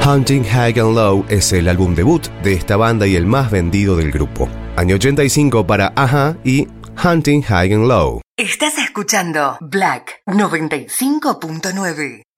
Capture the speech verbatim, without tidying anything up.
Hunting High and Low es el álbum debut de esta banda y el más vendido del grupo. Año ochenta y cinco para a-ha y Hunting High and Low. Estás escuchando Black noventa y cinco punto nueve.